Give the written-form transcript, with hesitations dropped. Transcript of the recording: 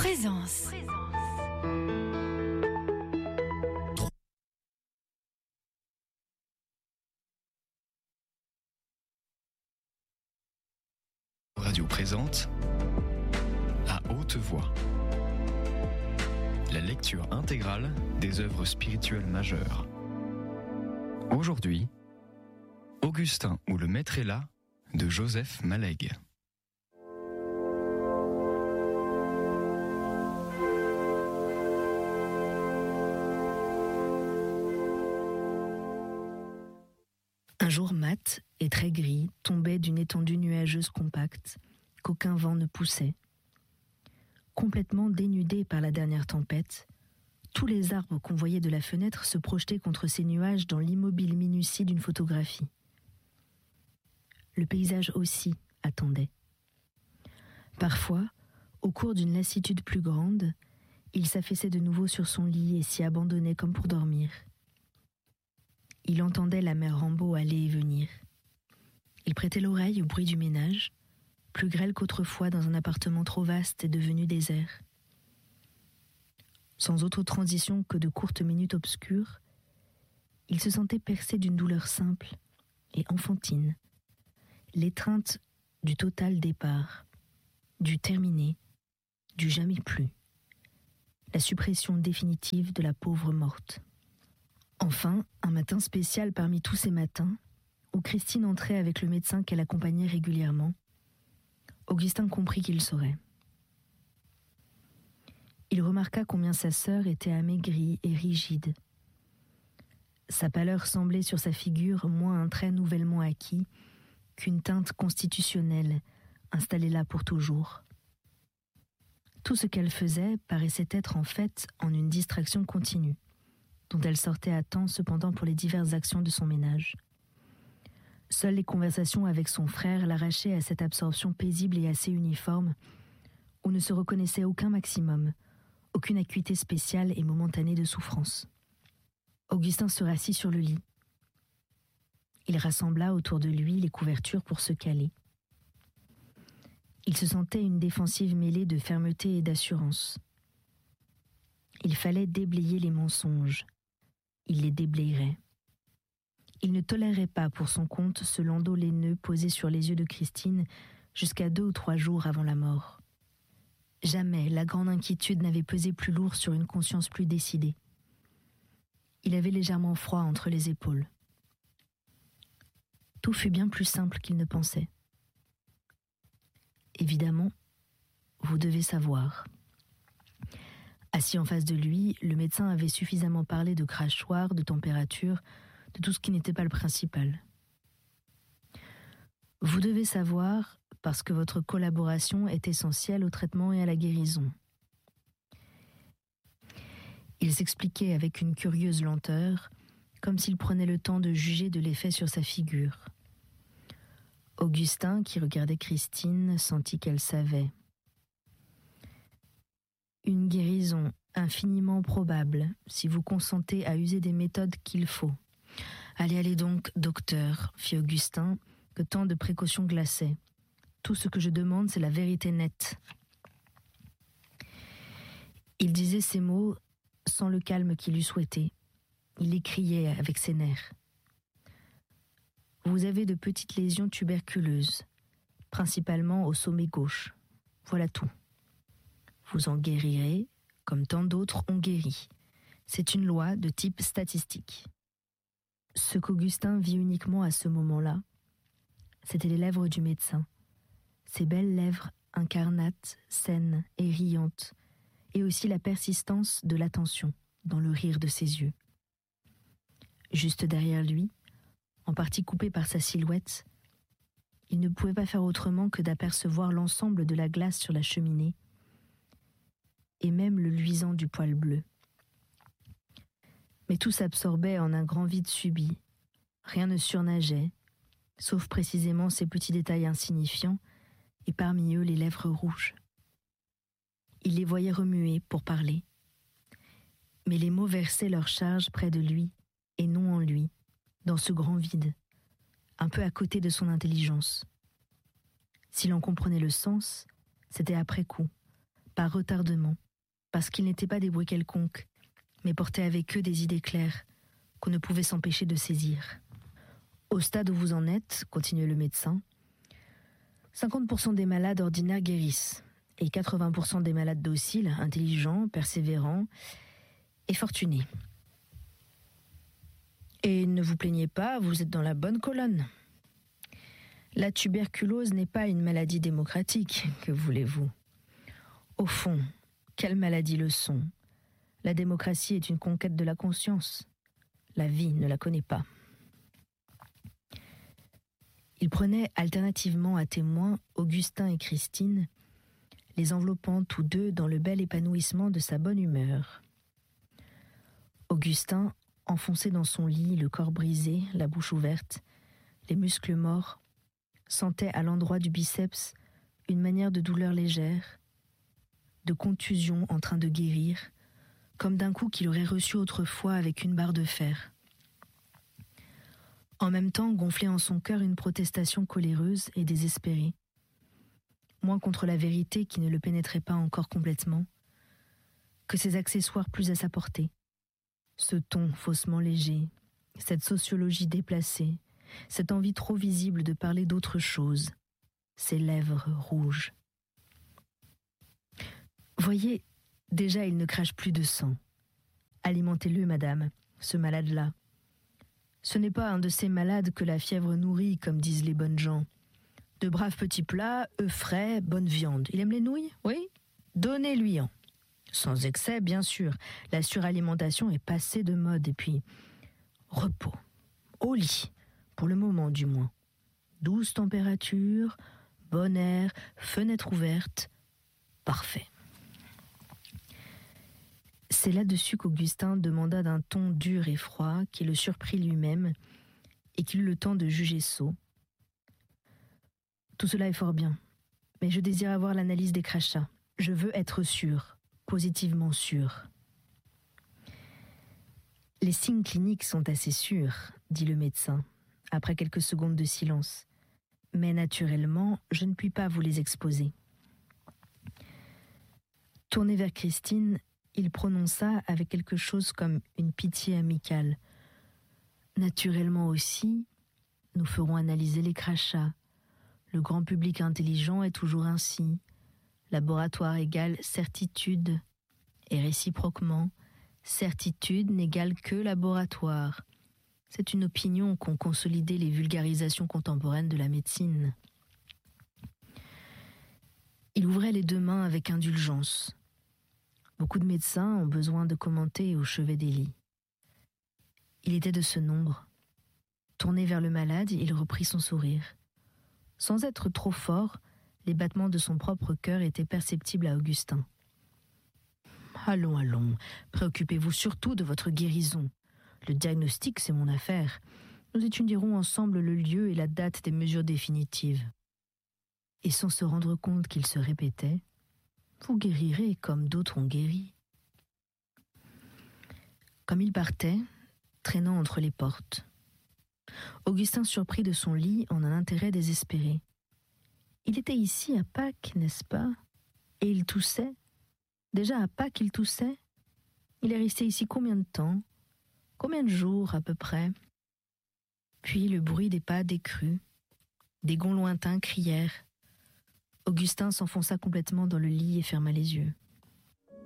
Présence. Radio présente à haute voix la lecture intégrale des œuvres spirituelles majeures. Aujourd'hui, Augustin ou le Maître est là de Joseph Malègue. Un jour mat et très gris tombait d'une étendue nuageuse compacte qu'aucun vent ne poussait. Complètement dénudés par la dernière tempête, tous les arbres qu'on voyait de la fenêtre se projetaient contre ces nuages dans l'immobile minutie d'une photographie. Le paysage aussi attendait. Parfois, au cours d'une lassitude plus grande, il s'affaissait de nouveau sur son lit et s'y abandonnait comme pour dormir. Il entendait la mère Rambaud aller et venir. Il prêtait l'oreille au bruit du ménage, plus grêle qu'autrefois dans un appartement trop vaste et devenu désert. Sans autre transition que de courtes minutes obscures, il se sentait percé d'une douleur simple et enfantine, l'étreinte du total départ, du terminé, du jamais plus, la suppression définitive de la pauvre morte. Enfin, un matin spécial parmi tous ces matins, où Christine entrait avec le médecin qu'elle accompagnait régulièrement, Augustin comprit qu'il saurait. Il remarqua combien sa sœur était amaigrie et rigide. Sa pâleur semblait sur sa figure moins un trait nouvellement acquis qu'une teinte constitutionnelle installée là pour toujours. Tout ce qu'elle faisait paraissait être en fait en une distraction continue, dont elle sortait à temps cependant pour les diverses actions de son ménage. Seules les conversations avec son frère l'arrachaient à cette absorption paisible et assez uniforme, où ne se reconnaissait aucun maximum, aucune acuité spéciale et momentanée de souffrance. Augustin se rassit sur le lit. Il rassembla autour de lui les couvertures pour se caler. Il se sentait une défensive mêlée de fermeté et d'assurance. Il fallait déblayer les mensonges. Il les déblayerait. Il ne tolérait pas pour son compte ce landau laineux posé sur les yeux de Christine jusqu'à 2 ou 3 jours avant la mort. Jamais la grande inquiétude n'avait pesé plus lourd sur une conscience plus décidée. Il avait légèrement froid entre les épaules. Tout fut bien plus simple qu'il ne pensait. Évidemment, vous devez savoir. Assis en face de lui, le médecin avait suffisamment parlé de crachoir, de température, de tout ce qui n'était pas le principal. Vous devez savoir parce que votre collaboration est essentielle au traitement et à la guérison. Il s'expliquait avec une curieuse lenteur, comme s'il prenait le temps de juger de l'effet sur sa figure. Augustin, qui regardait Christine, sentit qu'elle savait. Une guérison infiniment probable, si vous consentez à user des méthodes qu'il faut. Allez donc, docteur, fit Augustin, que tant de précautions glaçaient. Tout ce que je demande, c'est la vérité nette. Il disait ces mots sans le calme qu'il eût souhaité. Il les criait avec ses nerfs. Vous avez de petites lésions tuberculeuses, principalement au sommet gauche. Voilà tout. Vous en guérirez, comme tant d'autres ont guéri. C'est une loi de type statistique. Ce qu'Augustin vit uniquement à ce moment-là, c'était les lèvres du médecin. Ces belles lèvres incarnates, saines et riantes, et aussi la persistance de l'attention dans le rire de ses yeux. Juste derrière lui, en partie coupé par sa silhouette, il ne pouvait pas faire autrement que d'apercevoir l'ensemble de la glace sur la cheminée, et même le luisant du poil bleu. Mais tout s'absorbait en un grand vide subit. Rien ne surnageait, sauf précisément ces petits détails insignifiants, et parmi eux les lèvres rouges. Il les voyait remuer pour parler. Mais les mots versaient leur charge près de lui, et non en lui, dans ce grand vide, un peu à côté de son intelligence. Si l'on comprenait le sens, c'était après coup, par retardement, parce qu'ils n'étaient pas des bruits quelconques, mais portaient avec eux des idées claires qu'on ne pouvait s'empêcher de saisir. Au stade où vous en êtes, continuait le médecin, 50% des malades ordinaires guérissent, et 80% des malades dociles, intelligents, persévérants et fortunés. Et ne vous plaignez pas, vous êtes dans la bonne colonne. La tuberculose n'est pas une maladie démocratique, que voulez-vous ? Au fond, quelles maladies le sont ? La démocratie est une conquête de la conscience. La vie ne la connaît pas. Il prenait alternativement à témoin Augustin et Christine, les enveloppant tous deux dans le bel épanouissement de sa bonne humeur. Augustin, enfoncé dans son lit, le corps brisé, la bouche ouverte, les muscles morts, sentait à l'endroit du biceps une manière de douleur légère, de contusion en train de guérir, comme d'un coup qu'il aurait reçu autrefois avec une barre de fer. En même temps, gonflait en son cœur une protestation coléreuse et désespérée, moins contre la vérité qui ne le pénétrait pas encore complètement, que ses accessoires plus à sa portée. Ce ton faussement léger, cette sociologie déplacée, cette envie trop visible de parler d'autre chose, ses lèvres rouges. Voyez, déjà il ne crache plus de sang. Alimentez-le, madame, ce malade-là. Ce n'est pas un de ces malades que la fièvre nourrit, comme disent les bonnes gens. De braves petits plats, œufs frais, bonne viande. Il aime les nouilles ? Oui ? Donnez-lui-en. Sans excès, bien sûr. La suralimentation est passée de mode. Et puis, repos. Au lit. Pour le moment, du moins. Douce température, bon air, fenêtre ouverte. Parfait. C'est là-dessus qu'Augustin demanda d'un ton dur et froid, qui le surprit lui-même et qu'il eut le temps de juger sot. Tout cela est fort bien, mais je désire avoir l'analyse des crachats. Je veux être sûr, positivement sûr. Les signes cliniques sont assez sûrs, dit le médecin, après quelques secondes de silence. Mais naturellement, je ne puis pas vous les exposer. Tourné vers Christine, il prononça avec quelque chose comme une pitié amicale. Naturellement aussi, nous ferons analyser les crachats. Le grand public intelligent est toujours ainsi. Laboratoire égale certitude, et réciproquement, certitude n'égale que laboratoire. C'est une opinion qu'ont consolidé les vulgarisations contemporaines de la médecine. Il ouvrait les deux mains avec indulgence. Beaucoup de médecins ont besoin de commenter au chevet des lits. Il était de ce nombre. Tourné vers le malade, il reprit son sourire. Sans être trop fort, les battements de son propre cœur étaient perceptibles à Augustin. « Allons, allons, préoccupez-vous surtout de votre guérison. Le diagnostic, c'est mon affaire. Nous étudierons ensemble le lieu et la date des mesures définitives. » Et sans se rendre compte qu'il se répétait, « Vous guérirez comme d'autres ont guéri. » Comme il partait, traînant entre les portes, Augustin surprit de son lit en un intérêt désespéré. Il était ici à Pâques, n'est-ce pas ? Et il toussait. Déjà à Pâques, il toussait. Il est resté ici combien de temps ? Combien de jours, à peu près ? Puis le bruit des pas décrut. Des gonds lointains crièrent. Augustin s'enfonça complètement dans le lit et ferma les yeux.